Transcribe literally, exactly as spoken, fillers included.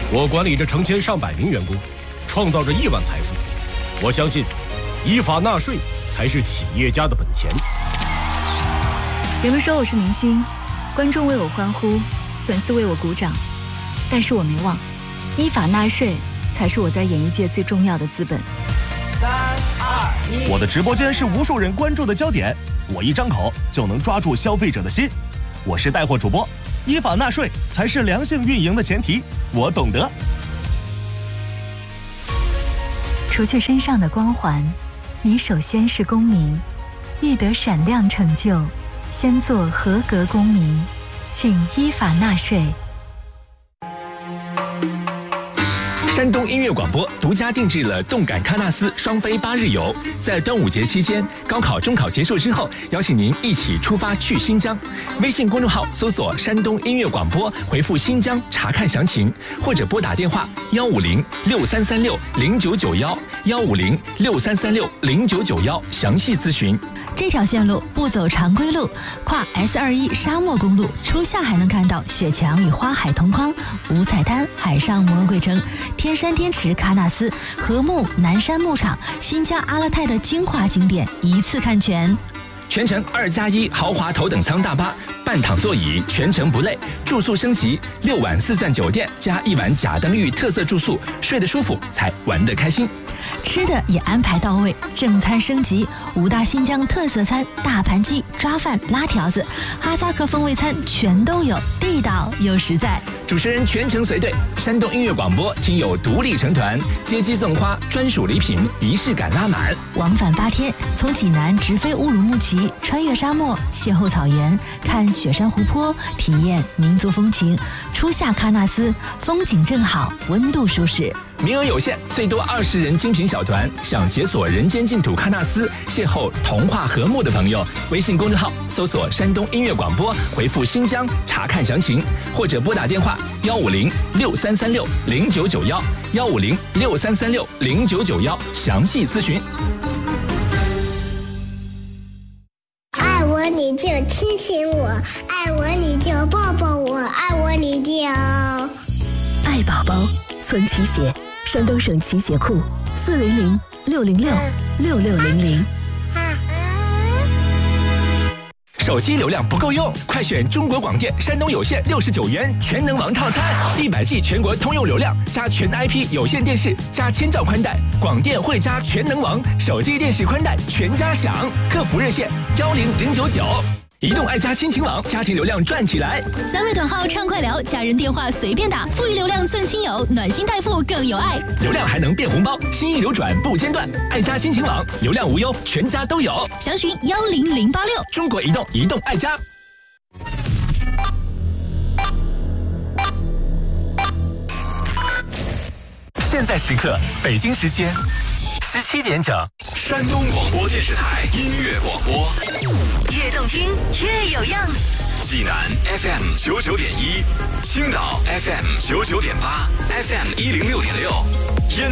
我管理着成千上百名员工，创造着亿万财富。我相信，依法纳税才是企业家的本钱。 人们说我是明星，观众为我欢呼，粉丝为我鼓掌，但是我没忘，依法纳税才是我在演艺界最重要的资本。 三二一， 我的直播间是无数人关注的焦点，我一张口就能抓住消费者的心。我是带货主播，依法纳税才是良性运营的前提，我懂得。 除去身上的光环，你首先是公民，欲得闪亮成就，先做合格公民，请依法纳税。 山东音乐广播独家定制了动感喀纳斯双飞八日游，在端午节期间，高考、中考结束之后，邀请您一起出发去新疆。微信公众号搜索山东音乐广播，回复新疆查看详情，或者拨打电话幺五零六三三六零九九幺幺五零六三三六零九九幺详细咨询。 这条线路不走常规路，跨 S 二一 沙漠公路，初夏还能看到雪墙与花海同框，五彩滩、海上魔鬼城、天山天池、喀纳斯、禾木、南山牧场、新疆阿勒泰的精华景点一次看全。 全程二加一豪华头等舱大巴，半躺座椅，全程不累。住宿升级，六晚四钻酒店加一晚甲登峪特色住宿，睡得舒服才玩得开心。 吃的也安排到位，正餐升级，五大新疆特色餐，大盘鸡、抓饭、拉条子，哈萨克风味餐全都有，地道又实在。 主持人全程随队，山东音乐广播听友独立成团，接机送花，专属礼品，仪式感拉满。 往返八天，从济南直飞乌鲁木齐，穿越沙漠，邂逅草原，看雪山湖泊，体验民族风情。初夏喀纳斯，风景正好，温度舒适。 名额有限，最多二十人精品小团。想解锁人间净土喀纳斯，邂逅童话和睦的朋友，微信公众号搜索山东音乐广播，回复新疆查看详情，或者拨打电话幺五零六三三六零九九幺幺五零六三三六零九九幺详细咨询。 爱我你就亲亲我，爱我你就抱抱我，爱我你就爱宝宝。存骑鞋，山东省骑鞋库，四零零六零六六六零零。 手机流量不够用，快选中国广电山东有线六十九元全能王套餐，一百 G 全国通用流量，加全 I P 有线电视，加千兆宽带，广电汇加全能王，手机、电视、宽带全家享。客服热线幺零零九九。移动爱家亲情网，家庭流量赚起来！ 三位短号畅快聊，家人电话随便打，富裕流量赠亲友，暖心带富更有爱。 流量还能变红包，心意流转不间断。爱家亲情网，流量无忧，全家都有。 详询幺零零八六。 中国移动，移动爱家。现在时刻，北京时间十七点整， 山东广播电视台音乐广播， 越动听越有样。 济南 F M 九九点一，青岛 F M 九九点八 ，F M 一零六点六。